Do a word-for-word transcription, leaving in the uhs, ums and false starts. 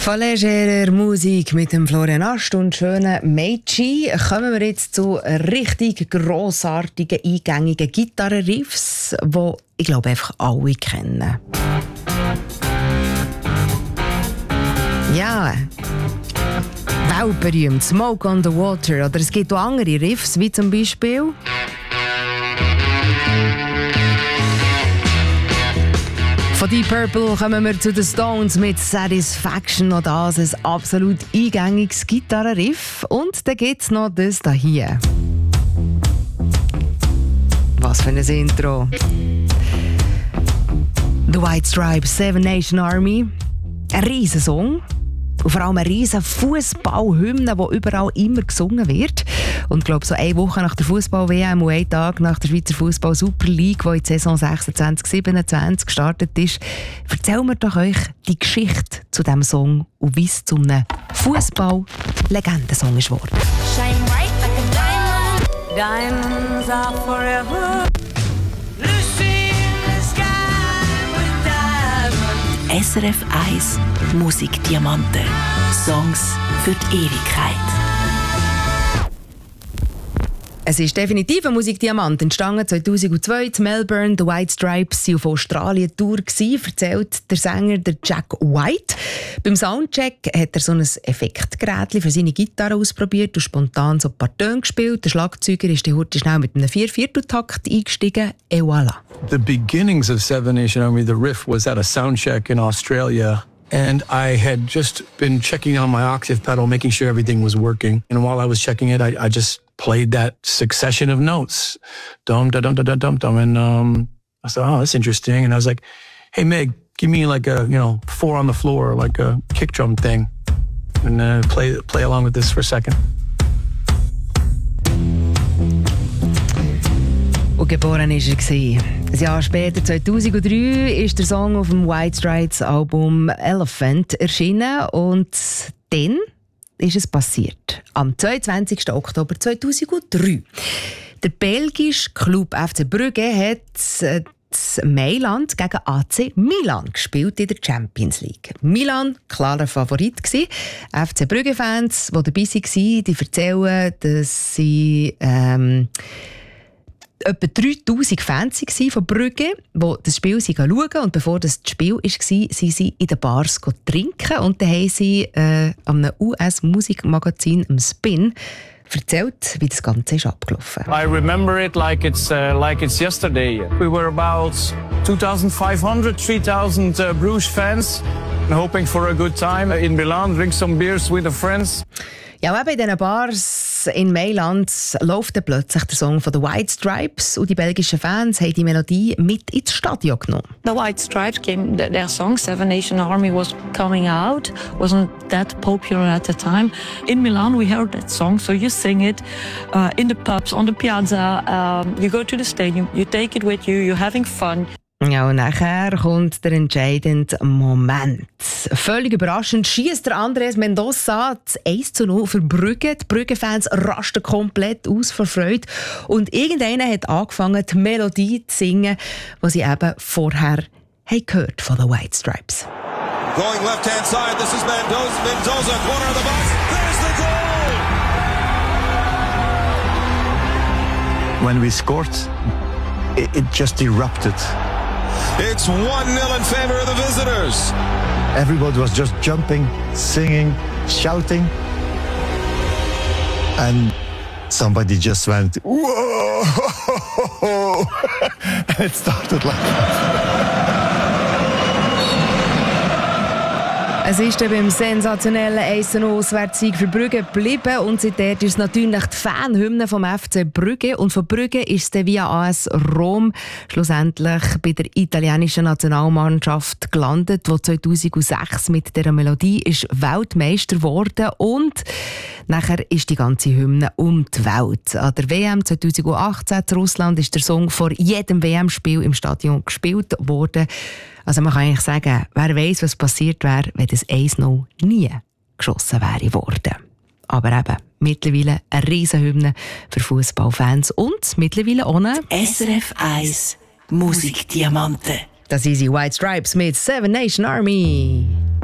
Von legerer Musik mit dem Florian Ast und schönen Meiji kommen wir jetzt zu richtig grossartigen, eingängigen Gitarrenriffs, die ich glaube einfach alle kennen. Ja, weltberühmt, Smoke on the Water. Oder es gibt auch andere Riffs, wie zum Beispiel... Von Deep Purple kommen wir zu den Stones mit Satisfaction. Noch das ein absolut eingängiges Gitarrenriff. Und dann gibt es noch das hier. Was für ein Intro. The White Stripes, Seven Nation Army. Ein riesen Song. Und vor allem eine riesen Fußballhymne, die überall immer gesungen wird. Und ich glaube, so eine Woche nach der Fußball-W M und einen Tag nach der Schweizer Fußball-Super League, die in die Saison sechsundzwanzig siebenundzwanzig gestartet ist, erzählen wir doch euch die Geschichte zu diesem Song und wie es zu einem Fußball-Legendensong ist geworden. Shine bright like a diamond. Diamonds are forever. Lucy in the sky with diamonds. S R F eins Musikdiamanten. Songs für die Ewigkeit. Es ist definitiv ein Musikdiamant. Entstanden zweitausendzwei in Melbourne. Die White Stripes waren auf Australien-Tour, erzählt der Sänger der Jack White. Beim Soundcheck hat er so ein Effektgerät für seine Gitarre ausprobiert und spontan so ein paar Töne gespielt. Der Schlagzeuger ist heute schnell mit einem Viervierteltakt eingestiegen. Et voilà. The beginnings of Seven Nation Army, the riff was at a soundcheck in Australia. And I had just been checking on my octave pedal, making sure everything was working. And while I was checking it, I, I just played that succession of notes. Dum, da, dum, da, da, dum, dum. And um, I thought, oh, that's interesting. And I was like, hey, Meg, give me like a, you know, four on the floor, like a kick drum thing. And uh, play, play along with this for a second. Und geboren war er. Ein Jahr später, zweitausenddrei, ist der Song auf dem White Stripes Album Elephant erschienen. Und dann ist es passiert. Am zweiundzwanzigsten Oktober zweitausenddrei. Der belgische Club F C Brugge hat Mailand gegen A C Milan gespielt in der Champions League. Milan, klarer Favorit gsi. F C Brugge-Fans, die dabei waren, die erzählen, dass sie... Ähm, etwa dreitausend Fans waren von Brugge, die das Spiel schauen. Und bevor das Spiel war, sind sie in den Bars trinken. Und dann haben sie äh, an einem U S-Musikmagazin, im Spin, erzählt, wie das Ganze ist abgelaufen. I remember it like it's uh, like it's yesterday. We were about two thousand five hundred, three thousand uh, Bruges fans, hoping for a good time in Milan, drink some beers with the friends. Ja, auch eben in diesen Bars in Mailand läuft dann plötzlich der Song von The White Stripes und die belgischen Fans haben die Melodie mit ins Stadion genommen. The White Stripes came, their song Seven Nation Army was coming out, wasn't that popular at the time. In Milan we heard that song, so you sing it uh, in the pubs, on the piazza, um, you go to the stadium, you take it with you, you're having fun. Ja, und nachher kommt der entscheidende Moment. Völlig überraschend schießt der Andres Mendoza das eins zu null für Brugge. Die Brugge-Fans rasten komplett aus vor Freude. Und irgendeiner hat angefangen, die Melodie zu singen, die sie eben vorher haben gehört von den White Stripes. Going left-hand side, this is Mendoza, Mendoza, corner of the box, there's the goal! When we scored, it, it just erupted. It's one nil in favor of the visitors. Everybody was just jumping, singing, shouting. And somebody just went, whoa! And it started like that. Es ist dann beim sensationellen eins zu null Auswärtssieg für Brugge geblieben und seitdem ist es natürlich die Fanhymne vom F C Brugge und von Brugge ist es dann via A S Rom schlussendlich bei der italienischen Nationalmannschaft gelandet, die zweitausendsechs mit dieser Melodie ist Weltmeister geworden und nachher ist die ganze Hymne um die Welt. An der W M zweitausendachtzehn in Russland ist der Song vor jedem W M-Spiel im Stadion gespielt worden. Also man kann eigentlich sagen, wer weiss, was passiert wäre, wenn das eins null nie geschossen wäre worden. Aber eben, mittlerweile eine Riesenhymne für Fußballfans und mittlerweile ohne S R F eins Musikdiamanten. Das sind die White Stripes mit Seven Nation Army.